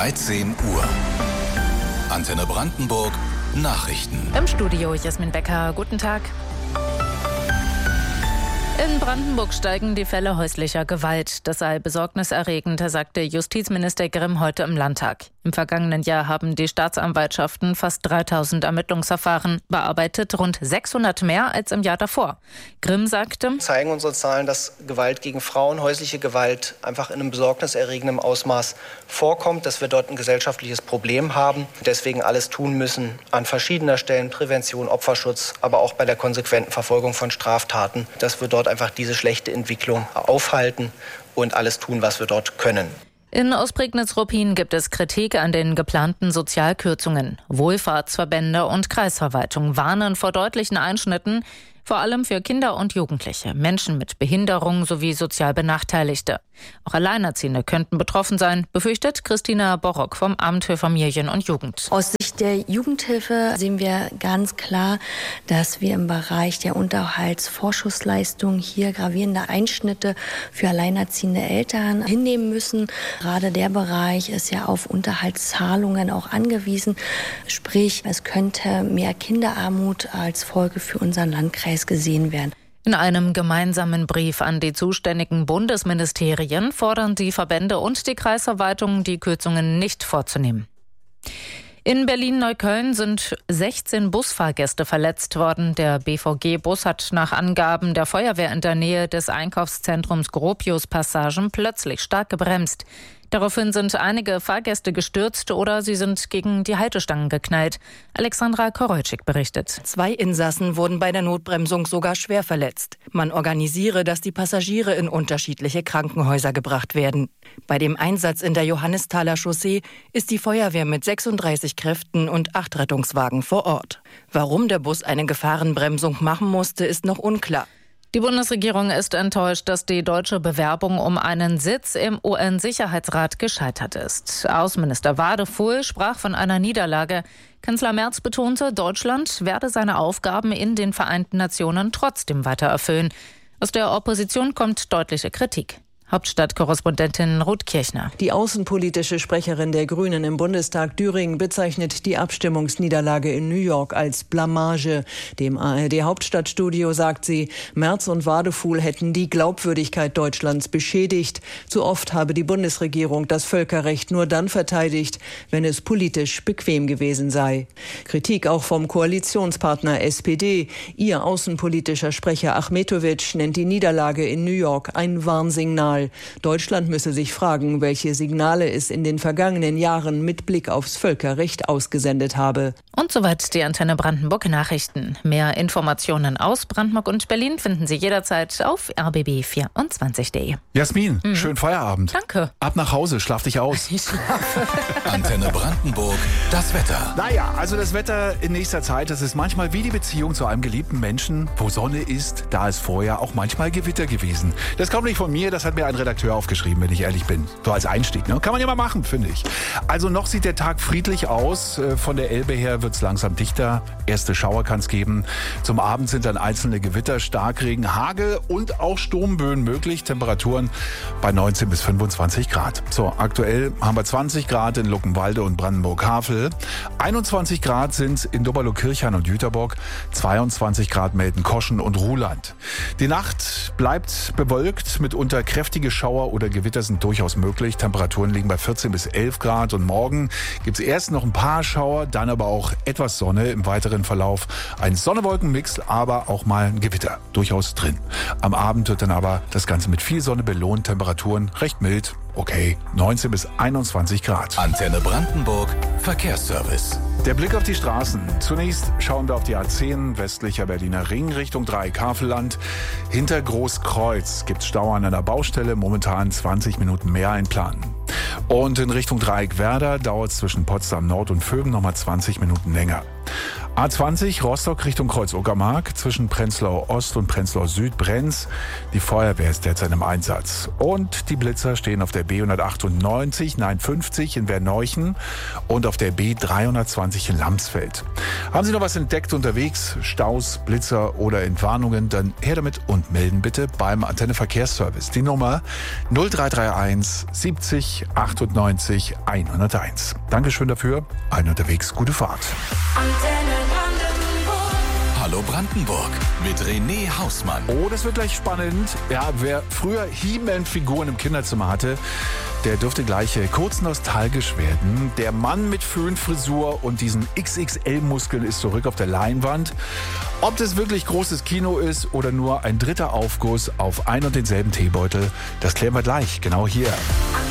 13 Uhr. Antenne Brandenburg Nachrichten. Im Studio Jasmin Becker. Guten Tag. In Brandenburg steigen die Fälle häuslicher Gewalt. Das sei besorgniserregend, sagte Justizminister Grimm heute im Landtag. Im vergangenen Jahr haben die Staatsanwaltschaften fast 3000 Ermittlungsverfahren bearbeitet, rund 600 mehr als im Jahr davor. Grimm sagte: Zeigen unsere Zahlen, dass Gewalt gegen Frauen, häusliche Gewalt einfach in einem besorgniserregenden Ausmaß vorkommt, dass wir dort ein gesellschaftliches Problem haben, deswegen alles tun müssen an verschiedener Stellen, Prävention, Opferschutz, aber auch bei der konsequenten Verfolgung von Straftaten, dass wir dort einfach diese schlechte Entwicklung aufhalten und alles tun, was wir dort können. In Ostprignitz-Ruppin gibt es Kritik an den geplanten Sozialkürzungen. Wohlfahrtsverbände und Kreisverwaltung warnen vor deutlichen Einschnitten, vor allem für Kinder und Jugendliche, Menschen mit Behinderung sowie sozial Benachteiligte. Auch Alleinerziehende könnten betroffen sein, befürchtet Christina Borrock vom Amt für Familien und Jugend. Aus Sicht der Jugendhilfe sehen wir ganz klar, dass wir im Bereich der Unterhaltsvorschussleistung hier gravierende Einschnitte für alleinerziehende Eltern hinnehmen müssen. Gerade der Bereich ist ja auf Unterhaltszahlungen auch angewiesen. Sprich, es könnte mehr Kinderarmut als Folge für unseren Landkreis gesehen werden. In einem gemeinsamen Brief an die zuständigen Bundesministerien fordern die Verbände und die Kreisverwaltung, die Kürzungen nicht vorzunehmen. In Berlin-Neukölln sind 16 Busfahrgäste verletzt worden. Der BVG-Bus hat nach Angaben der Feuerwehr in der Nähe des Einkaufszentrums Gropius-Passagen plötzlich stark gebremst. Daraufhin sind einige Fahrgäste gestürzt oder sie sind gegen die Haltestangen geknallt. Alexandra Korolczyk berichtet. 2 Insassen wurden bei der Notbremsung sogar schwer verletzt. Man organisiere, dass die Passagiere in unterschiedliche Krankenhäuser gebracht werden. Bei dem Einsatz in der Johannisthaler Chaussee ist die Feuerwehr mit 36 Kräften und 8 Rettungswagen vor Ort. Warum der Bus eine Gefahrenbremsung machen musste, ist noch unklar. Die Bundesregierung ist enttäuscht, dass die deutsche Bewerbung um einen Sitz im UN-Sicherheitsrat gescheitert ist. Außenminister Wadefuhl sprach von einer Niederlage. Kanzler Merz betonte, Deutschland werde seine Aufgaben in den Vereinten Nationen trotzdem weiter erfüllen. Aus der Opposition kommt deutliche Kritik. Hauptstadtkorrespondentin Ruth Kirchner. Die außenpolitische Sprecherin der Grünen im Bundestag Düring bezeichnet die Abstimmungsniederlage in New York als Blamage. Dem ARD-Hauptstadtstudio sagt sie, Merz und Wadefuhl hätten die Glaubwürdigkeit Deutschlands beschädigt. Zu oft habe die Bundesregierung das Völkerrecht nur dann verteidigt, wenn es politisch bequem gewesen sei. Kritik auch vom Koalitionspartner SPD. Ihr außenpolitischer Sprecher Achmetovic nennt die Niederlage in New York ein Warnsignal. Deutschland müsse sich fragen, welche Signale es in den vergangenen Jahren mit Blick aufs Völkerrecht ausgesendet habe. Und soweit die Antenne Brandenburg Nachrichten. Mehr Informationen aus Brandenburg und Berlin finden Sie jederzeit auf rbb24.de. Jasmin, schönen Feierabend. Danke. Ab nach Hause, schlaf dich aus. Ich schlafe. Antenne Brandenburg, das Wetter. Naja, also das Wetter in nächster Zeit, das ist manchmal wie die Beziehung zu einem geliebten Menschen. Wo Sonne ist, da ist vorher auch manchmal Gewitter gewesen. Das kommt nicht von mir, das hat mir ein Redakteur aufgeschrieben, wenn ich ehrlich bin. So als Einstieg, ne? Kann man ja mal machen, finde ich. Also noch sieht der Tag friedlich aus. Von der Elbe her wird es langsam dichter. Erste Schauer kann es geben. Zum Abend sind dann einzelne Gewitter, Starkregen, Hagel und auch Sturmböen möglich. Temperaturen bei 19 bis 25 Grad. So, aktuell haben wir 20 Grad in Luckenwalde und Brandenburg-Havel. 21 Grad sind in Doberlo-Kirchhain und Jüterbock. 22 Grad melden Koschen und Ruhland. Die Nacht bleibt bewölkt. Mitunter kräftige Schauer oder Gewitter sind durchaus möglich. Temperaturen liegen bei 14 bis 11 Grad. Und morgen gibt es erst noch ein paar Schauer, dann aber auch etwas Sonne. Im weiteren Verlauf ein Sonne-Wolken-Mix, aber auch mal ein Gewitter durchaus drin. Am Abend wird dann aber das Ganze mit viel Sonne belohnt. Temperaturen recht mild. Okay, 19 bis 21 Grad. Antenne Brandenburg, Verkehrsservice. Der Blick auf die Straßen. Zunächst schauen wir auf die A10, westlicher Berliner Ring, Richtung Dreieck-Havelland. Hinter Großkreuz gibt es Stau an einer Baustelle, momentan 20 Minuten mehr einplanen. Und in Richtung Dreieck-Werder dauert es zwischen Potsdam Nord und Vöben nochmal 20 Minuten länger. A20 Rostock Richtung Kreuz-Uckermark zwischen Prenzlau Ost und Prenzlau Süd brennt's. Die Feuerwehr ist derzeit im Einsatz. Und die Blitzer stehen auf der B198, 950 in Werneuchen und auf der B320 in Lamsfeld. Haben Sie noch was entdeckt unterwegs? Staus, Blitzer oder Entwarnungen? Dann her damit und melden bitte beim Antenne Verkehrsservice. Die Nummer 0331 70 98 101. Dankeschön dafür. Allen unterwegs gute Fahrt. Hallo Brandenburg mit René Hausmann. Oh, das wird gleich spannend. Ja, wer früher He-Man-Figuren im Kinderzimmer hatte, der dürfte gleich kurz nostalgisch werden. Der Mann mit Föhnfrisur und diesen XXL-Muskeln ist zurück auf der Leinwand. Ob das wirklich großes Kino ist oder nur ein dritter Aufguss auf ein und denselben Teebeutel, das klären wir gleich, genau hier.